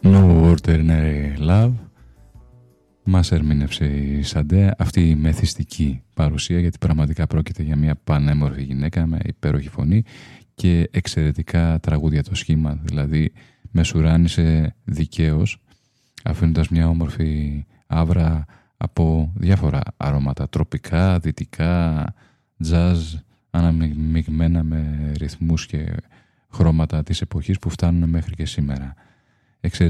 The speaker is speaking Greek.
No Ordinary Love. Μας ερμήνευσε η Σαντέ αυτή η μεθυστική παρουσία, γιατί πραγματικά πρόκειται για μια πανέμορφη γυναίκα με υπέροχη φωνή και εξαιρετικά τραγούδια. Το σχήμα δηλαδή μεσουράνησε δικαίως, αφήνοντας μια όμορφη άβρα από διάφορα αρώματα, τροπικά, δυτικά, jazz, αναμειγμένα με ρυθμούς και χρώματα της εποχής που φτάνουν μέχρι και σήμερα.